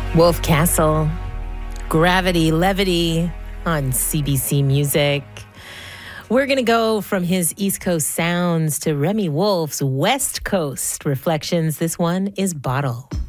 Wolf Castle, Gravity, Levity on CBC Music. We're going to go from his East Coast sounds to Remy Wolf's West Coast reflections. This one is Bottle.